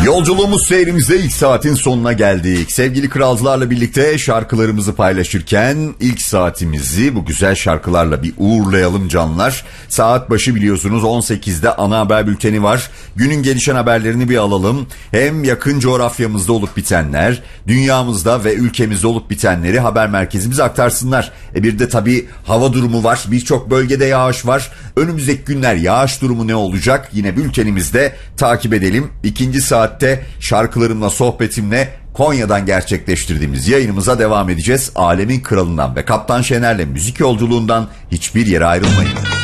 Yolculuğumuz seyrimizde ilk saatin sonuna geldik. Sevgili kralcılarla birlikte şarkılarımızı paylaşırken ilk saatimizi bu güzel şarkılarla bir uğurlayalım canlar. Saat başı biliyorsunuz 18'de ana haber bülteni var. Günün gelişen haberlerini bir alalım. Hem yakın coğrafyamızda olup bitenler, dünyamızda ve ülkemizde olup bitenleri haber merkezimize aktarsınlar. Bir de tabii hava durumu var. Birçok bölgede yağış var. Önümüzdeki günler yağış durumu ne olacak? Yine bültenimizde takip edelim. İkinci saatte şarkılarımla, sohbetimle Konya'dan gerçekleştirdiğimiz yayınımıza devam edeceğiz. Alemin kralından ve Kaptan Şener'le müzik yolculuğundan hiçbir yere ayrılmayın.